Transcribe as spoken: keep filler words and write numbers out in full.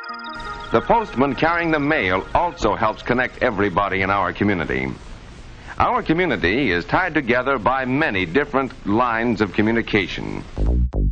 The postman carrying the mail also helps connect everybody in our community. Our community is tied together by many different lines of communication.